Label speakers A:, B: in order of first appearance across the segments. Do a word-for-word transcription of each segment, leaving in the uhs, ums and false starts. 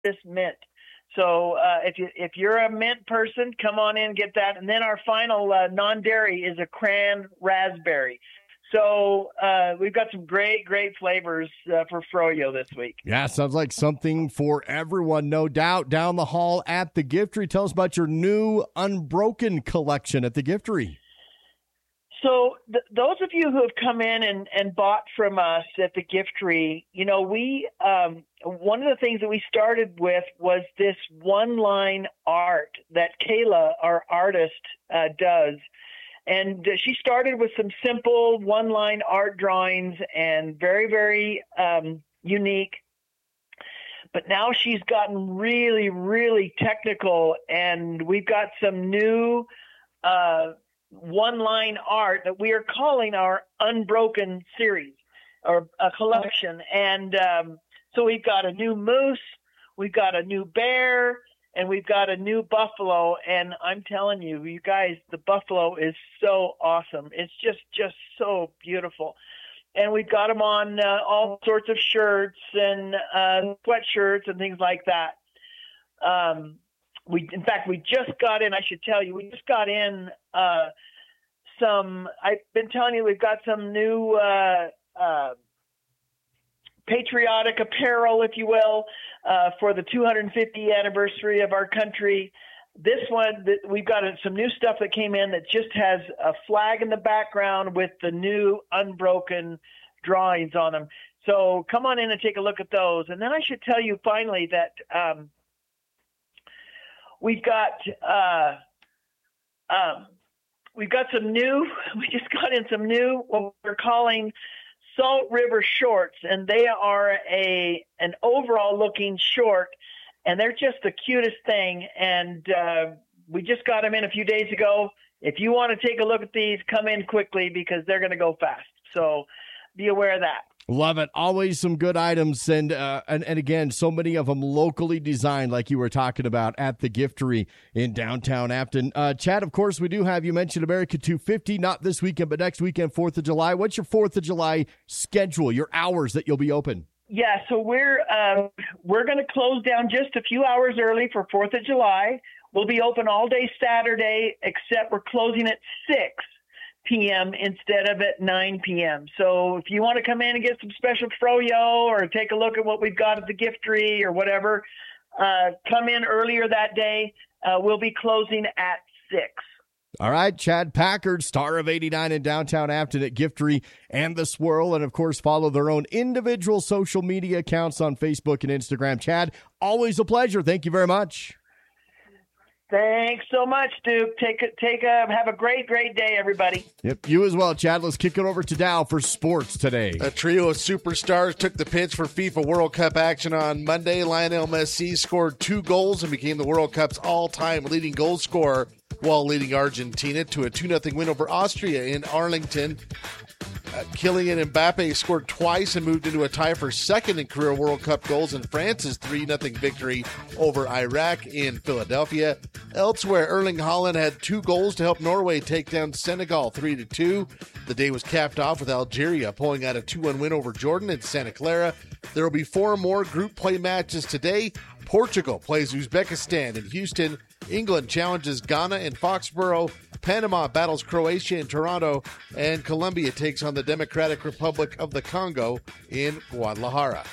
A: this mint. So uh, if you if you're a mint person, come on in and get that. And then our final uh, non-dairy is a cran raspberry. So uh, we've got some great, great flavors uh, for Froyo this week.
B: Yeah, sounds like something for everyone, no doubt. Down the hall at the Giftery, tell us about your new Unbroken collection at the Giftery.
A: So th- those of you who have come in and, and bought from us at the Giftery, you know, we um, one of the things that we started with was this one-line art that Kayla, our artist, uh, does. And she started with some simple one-line art drawings and very, very um, unique. But now she's gotten really, really technical, and we've got some new uh, one-line art that we are calling our Unbroken series or a collection. And um, so we've got a new moose, we've got a new bear, and we've got a new buffalo. And I'm telling you, you guys, the buffalo is so awesome. It's just, just so beautiful. And we've got them on uh, all sorts of shirts and uh, sweatshirts and things like that. Um, we, in fact, we just got in, I should tell you, we just got in uh, some, I've been telling you, we've got some new uh, uh, patriotic apparel, if you will, uh, for the two hundred fiftieth anniversary of our country. This one, we've got some new stuff that came in that just has a flag in the background with the new Unbroken drawings on them. So come on in and take a look at those. And then I should tell you finally that um, we've got uh, um, we've got some new. We just got in some new what we're calling Salt River shorts, and they are a an overall looking short. And they're just the cutest thing. And uh, we just got them in a few days ago. If you want to take a look at these, come in quickly because they're going to go fast. So be aware of that.
B: Love it. Always some good items. And, uh, and and again, so many of them locally designed, like you were talking about at the Giftery in downtown Afton. Uh, Chad, of course, we do have, you mentioned America two fifty, not this weekend, but next weekend, fourth of July. What's your fourth of July schedule, your hours that you'll be open?
A: Yeah, so we're uh, we're going to close down just a few hours early for fourth of July. We'll be open all day Saturday, except we're closing at six p.m. instead of at nine p.m. So if you want to come in and get some special froyo or take a look at what we've got at the Giftery or whatever, uh, come in earlier that day. Uh, we'll be closing at six.
B: All right, Chad Packard, star of eighty-nine in downtown Afton at Giftery and The Swirl. And, of course, follow their own individual social media accounts on Facebook and Instagram. Chad, always a pleasure. Thank you very much.
A: Thanks so much, Duke. Take a, take a, have a great, great day, everybody.
B: Yep, you as well, Chad. Let's kick it over to Dow for sports today.
C: A trio of superstars took the pitch for FIFA World Cup action on Monday. Lionel Messi scored two goals and became the World Cup's all-time leading goal scorer, while leading Argentina to a two nothing win over Austria in Arlington. Uh, Kylian Mbappe scored twice and moved into a tie for second in career World Cup goals in France's three nothing victory over Iraq in Philadelphia. Elsewhere, Erling Haaland had two goals to help Norway take down Senegal three to two. The day was capped off with Algeria pulling out a two one win over Jordan in Santa Clara. There will be four more group play matches today. Portugal plays Uzbekistan in Houston. England challenges Ghana in Foxborough. Panama battles Croatia in Toronto. And Colombia takes on the Democratic Republic of the Congo in Guadalajara.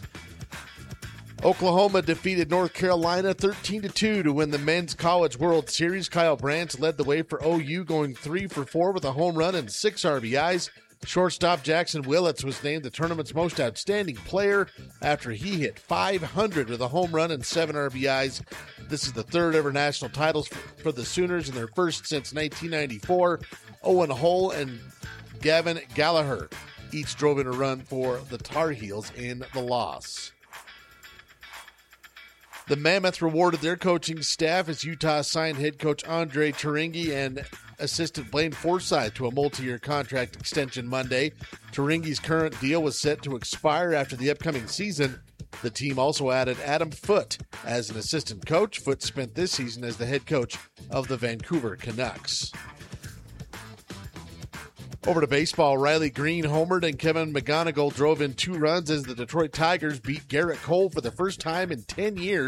C: Oklahoma defeated North Carolina thirteen to two to win the Men's College World Series. Kyle Brandt led the way for O U, going three for four with a home run and six R B Is. Shortstop Jackson Willits was named the tournament's most outstanding player after he hit five hundred with a home run and seven R B Is. This is the third ever national titles for the Sooners and their first since nineteen ninety-four. Owen Hull and Gavin Gallagher each drove in a run for the Tar Heels in the loss. The Mammoth rewarded their coaching staff as Utah signed head coach Andre Turingi and assistant Blaine Forsythe to a multi-year contract extension Monday. Turingi's current deal was set to expire after the upcoming season. The team also added Adam Foote as an assistant coach. Foote spent this season as the head coach of the Vancouver Canucks. Over to baseball, Riley Green homered and Kevin McGonigal drove in two runs as the Detroit Tigers beat Garrett Cole for the first time in ten years.